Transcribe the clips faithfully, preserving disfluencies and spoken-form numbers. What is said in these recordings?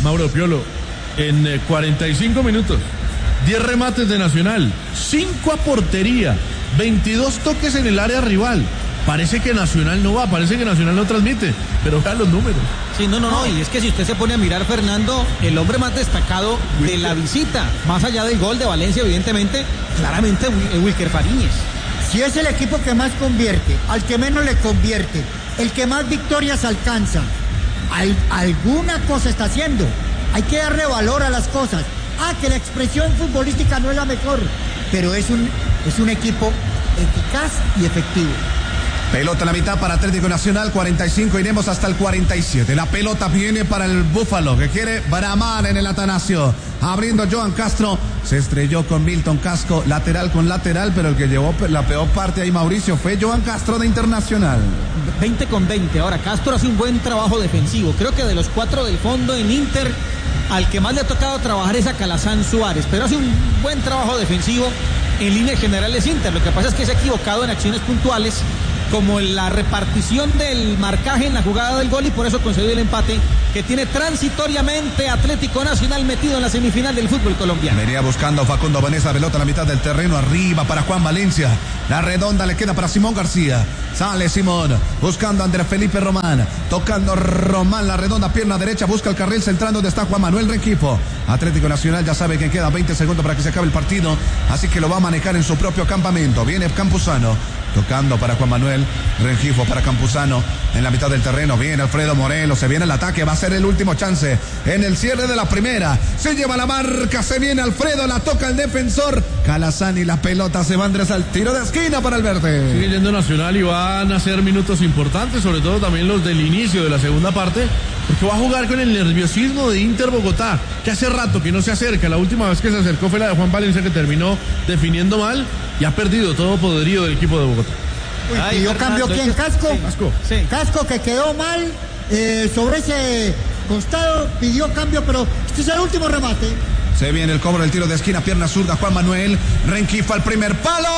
Mauro Piolo, en eh, cuarenta y cinco minutos, diez remates de Nacional, cinco a portería, veintidós toques en el área rival. Parece que Nacional no va, parece que Nacional no transmite, pero vean los números. Sí, no, no, no, y es que si usted se pone a mirar, Fernando, el hombre más destacado de la visita, más allá del gol de Valencia, evidentemente, claramente es Wilker Fariñez. Si es el equipo que más convierte, al que menos le convierte, el que más victorias alcanza, al, alguna cosa está haciendo. Hay que darle valor a las cosas. Ah, que la expresión futbolística no es la mejor, pero es un, es un equipo eficaz y efectivo. Pelota en la mitad para Atlético Nacional, cuarenta y cinco, iremos hasta el cuarenta y siete. La pelota viene para el Búfalo, que quiere bramar en el Atanasio. Abriendo Johan Castro, se estrelló con Milton Casco, lateral con lateral, pero el que llevó la peor parte ahí, Mauricio, fue Johan Castro de Internacional. veinte con veinte, ahora Castro hace un buen trabajo defensivo. Creo que de los cuatro del fondo en Inter, al que más le ha tocado trabajar es a Calazán Suárez, pero hace un buen trabajo defensivo en líneas generales Inter. Lo que pasa es que se ha equivocado en acciones puntuales, como en la repartición del marcaje en la jugada del gol, y por eso concedió el empate que tiene transitoriamente Atlético Nacional metido en la semifinal del fútbol colombiano. Venía buscando Facundo Vanessa, pelota a la mitad del terreno, arriba para Juan Valencia, la redonda le queda para Simón García, sale Simón, buscando a Andrés Felipe Román, tocando Román, la redonda, pierna derecha, busca el carril central donde está Juan Manuel Rengifo. Atlético Nacional ya sabe que queda veinte segundos para que se acabe el partido, así que lo va a manejar en su propio campamento. Viene Campuzano, tocando para Juan Manuel Rengifo, para Campuzano en la mitad del terreno. Viene Alfredo Morelos, se viene el ataque, va a ser el último chance en el cierre de la primera. Se lleva la marca, se viene Alfredo, la toca el defensor Calazán y la pelota se va Andrés al tiro de esquina para el verde. Sigue yendo Nacional y van a ser minutos importantes, sobre todo también los del inicio de la segunda parte, porque va a jugar con el nerviosismo de Inter Bogotá, que hace rato que no se acerca. La última vez que se acercó fue la de Juan Valencia, que terminó definiendo mal y ha perdido todo poderío del equipo de Bogotá. Uy, Ay, ¿pidió Fernando, cambio quién? ¿Casco? Sí. Casco. Sí. Casco, que quedó mal eh, sobre ese costado, pidió cambio, pero este es el último remate. Se viene el cobro del tiro de esquina, pierna zurda, Juan Manuel Rengifo al primer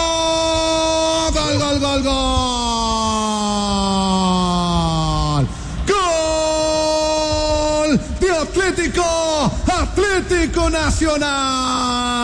palo. Gol, gol, gol, gol. Gol de Atlético, Atlético Nacional.